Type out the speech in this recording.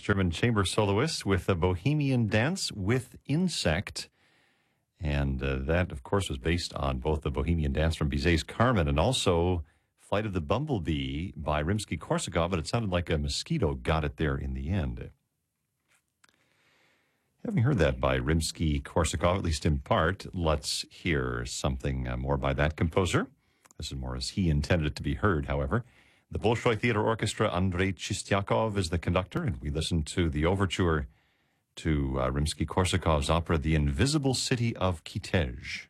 German chamber soloist with a Bohemian Dance with Insect. And that, of course, was based on both the Bohemian Dance from Bizet's Carmen and also Flight of the Bumblebee by Rimsky-Korsakov, but it sounded like a mosquito got it there in the end. Having heard that by Rimsky-Korsakov, at least in part, let's hear something more by that composer. This is more as he intended it to be heard, however. The Bolshoi Theater Orchestra, Andrei Chistyakov is the conductor, and we listen to the overture to Rimsky-Korsakov's opera, The Invisible City of Kitezh.